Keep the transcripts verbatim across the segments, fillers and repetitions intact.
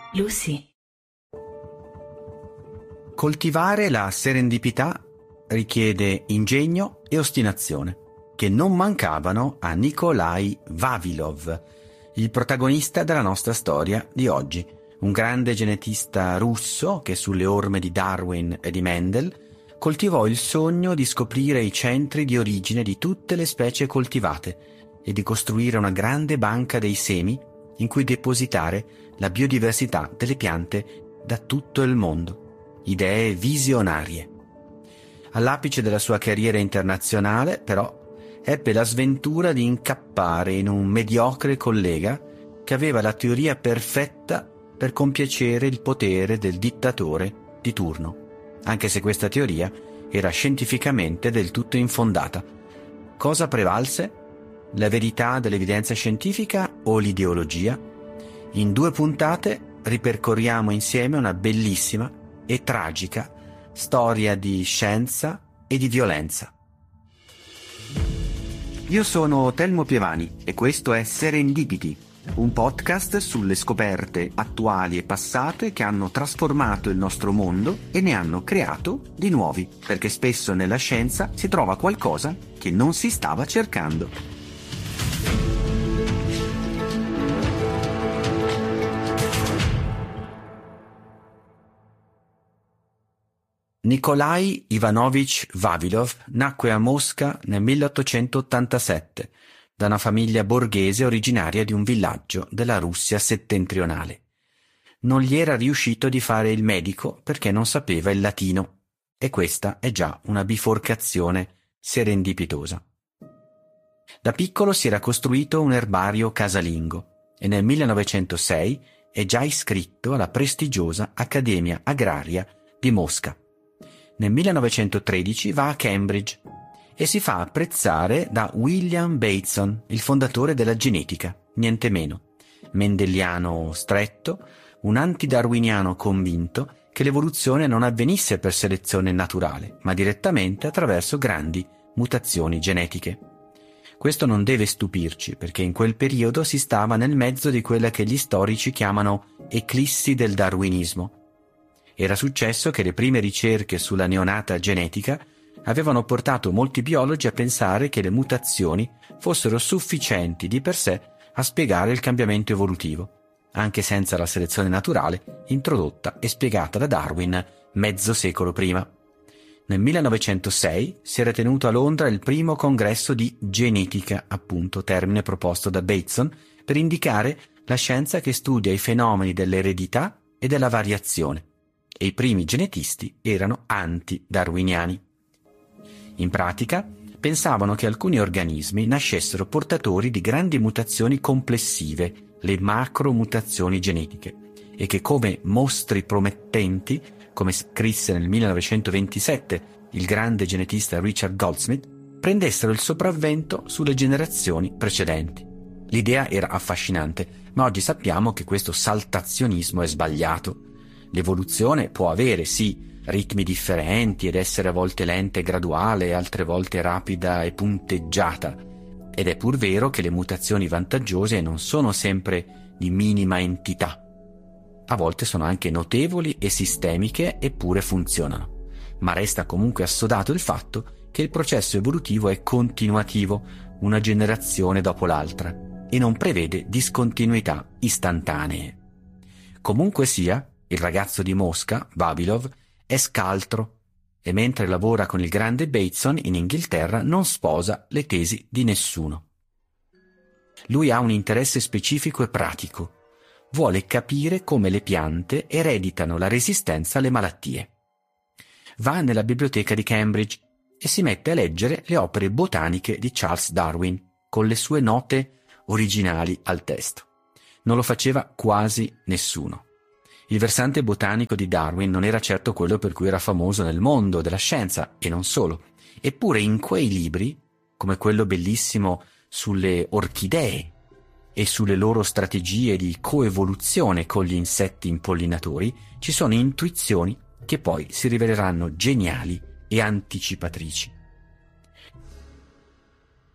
Lucy. Coltivare la serendipità richiede ingegno e ostinazione, che non mancavano a Nikolai Vavilov, il protagonista della nostra storia di oggi, un grande genetista russo che sulle orme di Darwin e di Mendel coltivò il sogno di scoprire i centri di origine di tutte le specie coltivate e di costruire una grande banca dei semi in cui depositare la biodiversità delle piante da tutto il mondo. Idee visionarie. All'apice della sua carriera internazionale, però, ebbe la sventura di incappare in un mediocre collega che aveva la teoria perfetta per compiacere il potere del dittatore di turno, anche se questa teoria era scientificamente del tutto infondata. Cosa prevalse? La verità dell'evidenza scientifica o l'ideologia? In due puntate ripercorriamo insieme una bellissima e tragica storia di scienza e di violenza. Io sono Telmo Pievani e questo è Serendipity, un podcast sulle scoperte attuali e passate che hanno trasformato il nostro mondo e ne hanno creato di nuovi, perché spesso nella scienza si trova qualcosa che non si stava cercando. Nikolai Ivanovich Vavilov nacque a Mosca nel milleottocentottantasette da una famiglia borghese originaria di un villaggio della Russia settentrionale. Non gli era riuscito di fare il medico perché non sapeva il latino, e questa è già una biforcazione serendipitosa. Da piccolo si era costruito un erbario casalingo e nel millenovecentosei è già iscritto alla prestigiosa Accademia Agraria di Mosca. Nel millenovecentotredici va a Cambridge e si fa apprezzare da William Bateson, il fondatore della genetica, niente meno. Mendeliano stretto, un antidarwiniano convinto che l'evoluzione non avvenisse per selezione naturale, ma direttamente attraverso grandi mutazioni genetiche. Questo non deve stupirci, perché in quel periodo si stava nel mezzo di quella che gli storici chiamano eclissi del darwinismo. Era successo che le prime ricerche sulla neonata genetica avevano portato molti biologi a pensare che le mutazioni fossero sufficienti di per sé a spiegare il cambiamento evolutivo, anche senza la selezione naturale introdotta e spiegata da Darwin mezzo secolo prima. Nel millenovecentosei si era tenuto a Londra il primo congresso di genetica, appunto termine proposto da Bateson, per indicare la scienza che studia i fenomeni dell'eredità e della variazione, e i primi genetisti erano anti-darwiniani. In pratica, pensavano che alcuni organismi nascessero portatori di grandi mutazioni complessive, le macromutazioni genetiche, e che come mostri promettenti, come scrisse nel millenovecentoventisette il grande genetista Richard Goldsmith, prendessero il sopravvento sulle generazioni precedenti. L'idea era affascinante, ma oggi sappiamo che questo saltazionismo è sbagliato. L'evoluzione può avere, sì, ritmi differenti ed essere a volte lenta e graduale, altre volte rapida e punteggiata. Ed è pur vero che le mutazioni vantaggiose non sono sempre di minima entità. A volte sono anche notevoli e sistemiche eppure funzionano. Ma resta comunque assodato il fatto che il processo evolutivo è continuativo, una generazione dopo l'altra, e non prevede discontinuità istantanee. Comunque sia, il ragazzo di Mosca, Vavilov, è scaltro e mentre lavora con il grande Bateson in Inghilterra non sposa le tesi di nessuno. Lui ha un interesse specifico e pratico. Vuole capire come le piante ereditano la resistenza alle malattie. Va nella biblioteca di Cambridge e si mette a leggere le opere botaniche di Charles Darwin con le sue note originali al testo. Non lo faceva quasi nessuno. Il versante botanico di Darwin non era certo quello per cui era famoso nel mondo della scienza, e non solo. Eppure in quei libri, come quello bellissimo sulle orchidee e sulle loro strategie di coevoluzione con gli insetti impollinatori, ci sono intuizioni che poi si riveleranno geniali e anticipatrici.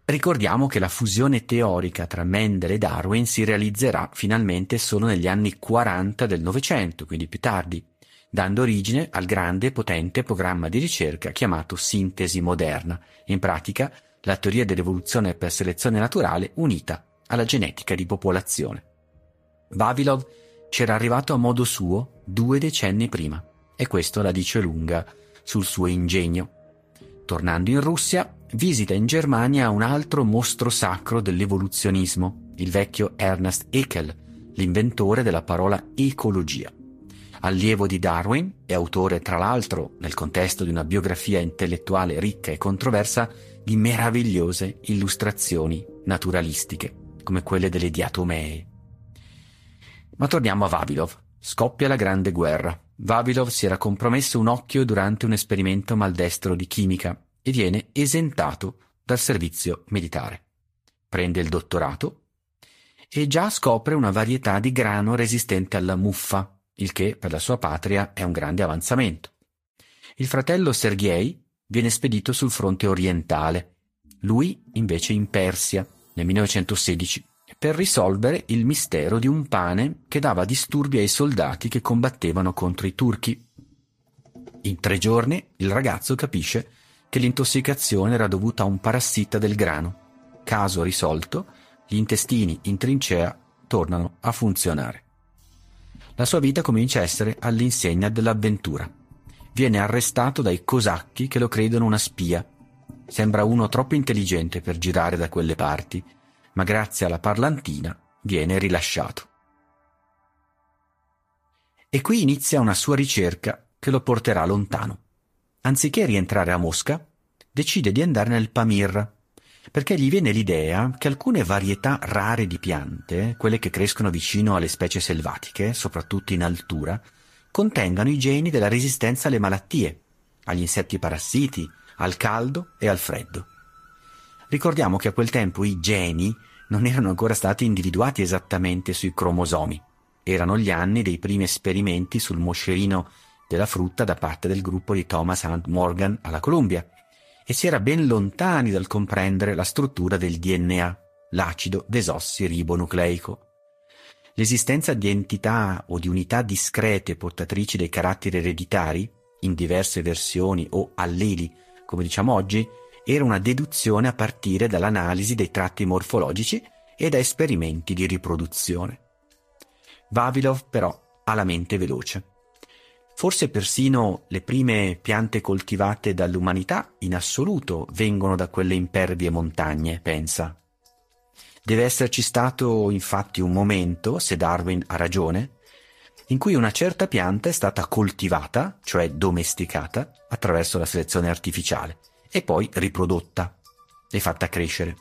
Ricordiamo che la fusione teorica tra Mendel e Darwin si realizzerà finalmente solo negli anni quaranta del Novecento, quindi più tardi, dando origine al grande e potente programma di ricerca chiamato sintesi moderna, in pratica la teoria dell'evoluzione per selezione naturale unita alla genetica di popolazione. Vavilov c'era arrivato a modo suo due decenni prima, e questo la dice lunga sul suo ingegno. Tornando in Russia, visita in Germania un altro mostro sacro dell'evoluzionismo, il vecchio Ernst Haeckel, l'inventore della parola ecologia. Allievo di Darwin e autore, tra l'altro, nel contesto di una biografia intellettuale ricca e controversa, di meravigliose illustrazioni naturalistiche, come quelle delle diatomee. Ma torniamo a Vavilov. Scoppia la Grande Guerra. Vavilov si era compromesso un occhio durante un esperimento maldestro di chimica e viene esentato dal servizio militare. Prende il dottorato e già scopre una varietà di grano resistente alla muffa, il che per la sua patria è un grande avanzamento. Il fratello Sergei viene spedito sul fronte orientale, lui invece in Persia nel millenovecentosedici, per risolvere il mistero di un pane che dava disturbi ai soldati che combattevano contro i turchi. In tre giorni il ragazzo capisce che l'intossicazione era dovuta a un parassita del grano. Caso risolto, gli intestini in trincea tornano a funzionare. La sua vita comincia a essere all'insegna dell'avventura. Viene arrestato dai cosacchi che lo credono una spia. Sembra uno troppo intelligente per girare da quelle parti, ma grazie alla parlantina viene rilasciato. E qui inizia una sua ricerca che lo porterà lontano. Anziché rientrare a Mosca, decide di andare nel Pamir, perché gli viene l'idea che alcune varietà rare di piante, quelle che crescono vicino alle specie selvatiche, soprattutto in altura, contengano i geni della resistenza alle malattie, agli insetti parassiti, al caldo e al freddo. Ricordiamo che a quel tempo i geni non erano ancora stati individuati esattamente sui cromosomi. Erano gli anni dei primi esperimenti sul moscerino della frutta da parte del gruppo di Thomas Hunt Morgan alla Columbia, e si era ben lontani dal comprendere la struttura del D N A, l'acido desossiribonucleico. L'esistenza di entità o di unità discrete portatrici dei caratteri ereditari, in diverse versioni o alleli, come diciamo oggi, era una deduzione a partire dall'analisi dei tratti morfologici e da esperimenti di riproduzione. Vavilov però ha la mente veloce. Forse persino le prime piante coltivate dall'umanità in assoluto vengono da quelle impervie montagne, pensa. Deve esserci stato infatti un momento, se Darwin ha ragione, in cui una certa pianta è stata coltivata, cioè domesticata, attraverso la selezione artificiale, e poi riprodotta e fatta crescere.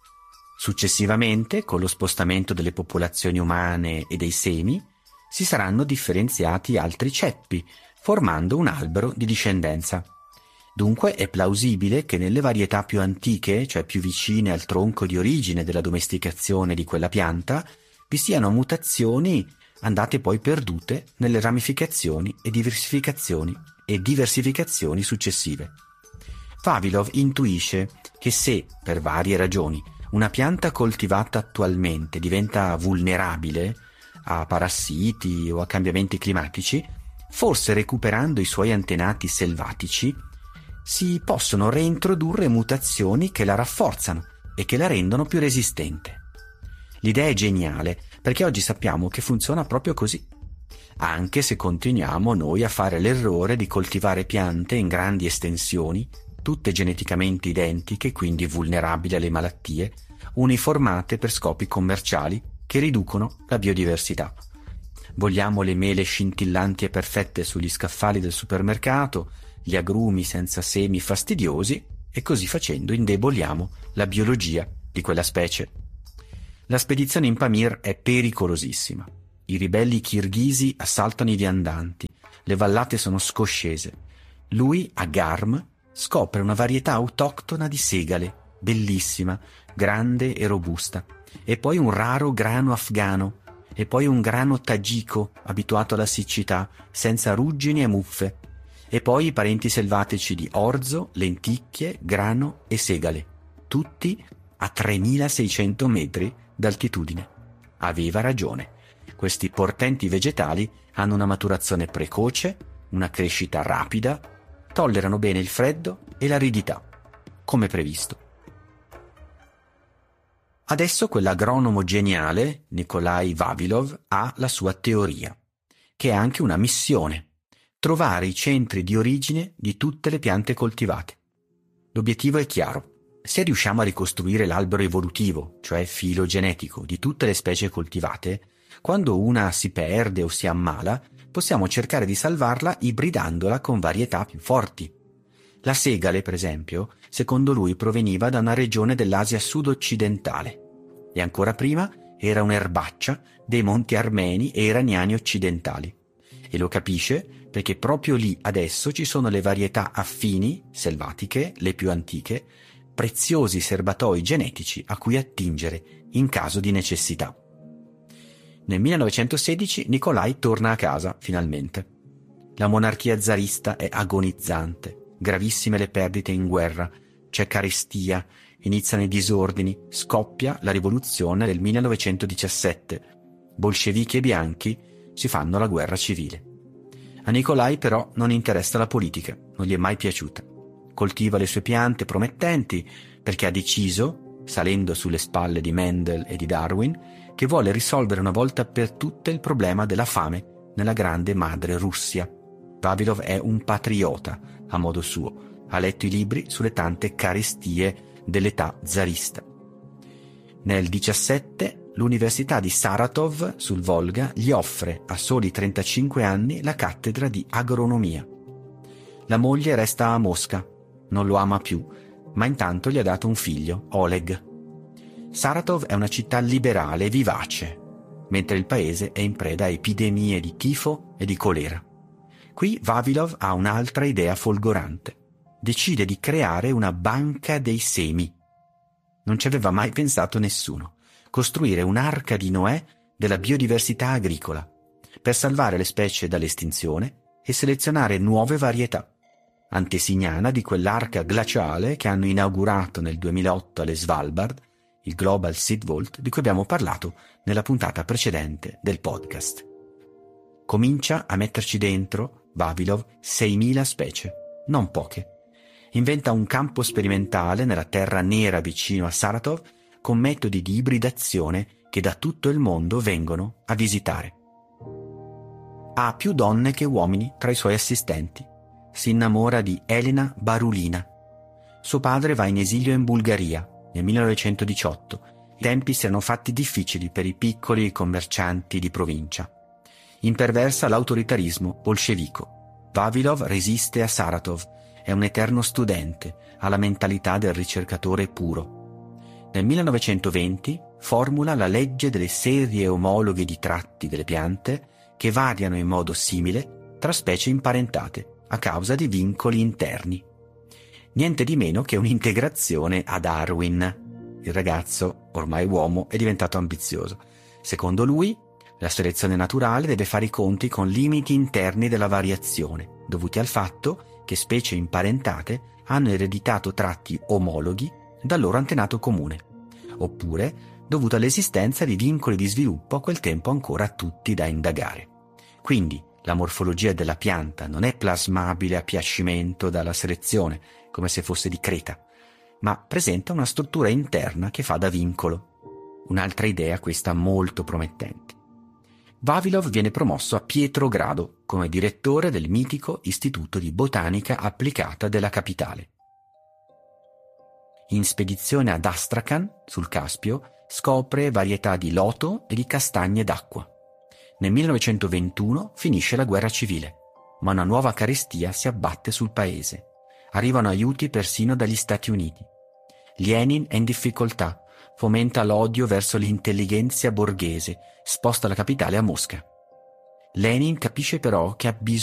Successivamente, con lo spostamento delle popolazioni umane e dei semi, si saranno differenziati altri ceppi, formando un albero di discendenza. Dunque è plausibile che nelle varietà più antiche, cioè più vicine al tronco di origine della domesticazione di quella pianta, vi siano mutazioni andate poi perdute nelle ramificazioni e diversificazioni e diversificazioni successive. Vavilov intuisce che se, per varie ragioni, una pianta coltivata attualmente diventa vulnerabile a parassiti o a cambiamenti climatici, forse recuperando i suoi antenati selvatici, si possono reintrodurre mutazioni che la rafforzano e che la rendono più resistente. L'idea è geniale, perché oggi sappiamo che funziona proprio così, anche se continuiamo noi a fare l'errore di coltivare piante in grandi estensioni, tutte geneticamente identiche, quindi vulnerabili alle malattie, uniformate per scopi commerciali che riducono la biodiversità. Vogliamo le mele scintillanti e perfette sugli scaffali del supermercato, gli agrumi senza semi fastidiosi, e così facendo indeboliamo la biologia di quella specie. La spedizione in Pamir è pericolosissima. I ribelli kirghisi assaltano i viandanti, le vallate sono scoscese. Lui, a Garm, scopre una varietà autoctona di segale, bellissima, grande e robusta, e poi un raro grano afghano, e poi un grano tagico abituato alla siccità, senza ruggini e muffe, e poi i parenti selvatici di orzo, lenticchie, grano e segale, tutti a tremilaseicento metri d'altitudine. Aveva ragione. Questi portenti vegetali hanno una maturazione precoce, una crescita rapida, tollerano bene il freddo e l'aridità, come previsto. Adesso quell'agronomo geniale, Nikolai Vavilov, ha la sua teoria, che è anche una missione: trovare i centri di origine di tutte le piante coltivate. L'obiettivo è chiaro: se riusciamo a ricostruire l'albero evolutivo, cioè filogenetico, di tutte le specie coltivate, quando una si perde o si ammala, possiamo cercare di salvarla ibridandola con varietà più forti. La segale, per esempio, secondo lui proveniva da una regione dell'Asia sud-occidentale e ancora prima era un'erbaccia dei monti armeni e iraniani occidentali. E lo capisce perché proprio lì adesso ci sono le varietà affini, selvatiche, le più antiche, preziosi serbatoi genetici a cui attingere in caso di necessità. Nel millenovecentosedici Nikolai torna a casa, finalmente. La monarchia zarista è agonizzante. Gravissime le perdite in guerra, c'è carestia, iniziano i disordini, scoppia la rivoluzione del millenovecentodiciassette. Bolscevichi e bianchi si fanno la guerra civile. A Nikolai però non interessa la politica, non gli è mai piaciuta. Coltiva le sue piante promettenti perché ha deciso, salendo sulle spalle di Mendel e di Darwin, che vuole risolvere una volta per tutte il problema della fame nella grande madre Russia. Vavilov è un patriota a modo suo, ha letto i libri sulle tante carestie dell'età zarista. Nel diciassette l'Università di Saratov sul Volga gli offre a soli trentacinque anni la cattedra di agronomia. La moglie resta a Mosca, non lo ama più, ma intanto gli ha dato un figlio, Oleg. Saratov è una città liberale e vivace, mentre il paese è in preda a epidemie di tifo e di colera. Qui Vavilov ha un'altra idea folgorante. Decide di creare una banca dei semi. Non ci aveva mai pensato nessuno. Costruire un'arca di Noè della biodiversità agricola, per salvare le specie dall'estinzione e selezionare nuove varietà, antesignana di quell'arca glaciale che hanno inaugurato nel duemilaotto alle Svalbard, il Global Seed Vault di cui abbiamo parlato nella puntata precedente del podcast. Comincia a metterci dentro Vavilov seimila specie, non poche. Inventa un campo sperimentale nella terra nera vicino a Saratov con metodi di ibridazione che da tutto il mondo vengono a visitare. Ha più donne che uomini tra i suoi assistenti. Si innamora di Elena Barulina. Suo padre va in esilio in Bulgaria nel millenovecentodiciotto. I tempi si erano fatti difficili per i piccoli commercianti di provincia. Imperversa l'autoritarismo bolscevico. Vavilov resiste a Saratov, è un eterno studente, ha la mentalità del ricercatore puro. Nel millenovecentoventi formula la legge delle serie omologhe di tratti delle piante che variano in modo simile tra specie imparentate a causa di vincoli interni. Niente di meno che un'integrazione a Darwin. Il ragazzo, ormai uomo, è diventato ambizioso. Secondo lui, la selezione naturale deve fare i conti con limiti interni della variazione, dovuti al fatto che specie imparentate hanno ereditato tratti omologhi dal loro antenato comune, oppure dovuto all'esistenza di vincoli di sviluppo a quel tempo ancora tutti da indagare. Quindi la morfologia della pianta non è plasmabile a piacimento dalla selezione, come se fosse di creta, ma presenta una struttura interna che fa da vincolo. Un'altra idea, questa molto promettente. Vavilov viene promosso a Pietrogrado come direttore del mitico Istituto di Botanica Applicata della capitale. In spedizione ad Astrakhan, sul Caspio, scopre varietà di loto e di castagne d'acqua. Nel millenovecentoventuno finisce la guerra civile, ma una nuova carestia si abbatte sul paese. Arrivano aiuti persino dagli Stati Uniti. Lenin è in difficoltà, fomenta l'odio verso l'intellighenzia borghese, sposta la capitale a Mosca. Lenin capisce però che ha bisogno